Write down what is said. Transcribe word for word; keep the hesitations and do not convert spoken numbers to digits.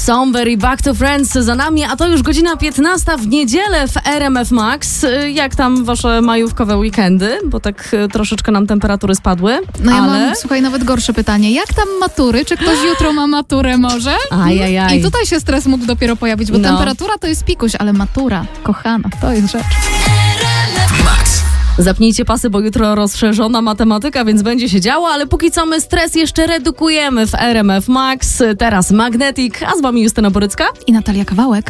Somebody Back to Friends za nami, a to już godzina piętnasta w niedzielę w R M F Max. Jak tam wasze majówkowe weekendy? Bo tak troszeczkę nam temperatury spadły. No ja ale... mam, słuchaj, nawet gorsze pytanie. Jak tam matury? Czy ktoś jutro ma maturę może? Ajajaj. I tutaj się stres mógł dopiero pojawić, bo no. temperatura to jest pikuś, ale matura, kochana, to jest rzecz. Max. Zapnijcie pasy, bo jutro rozszerzona matematyka, więc będzie się działo, ale póki co my stres jeszcze redukujemy w R M F Max. Teraz Magnetic, a z wami Justyna Borycka I Natalia Kawałek.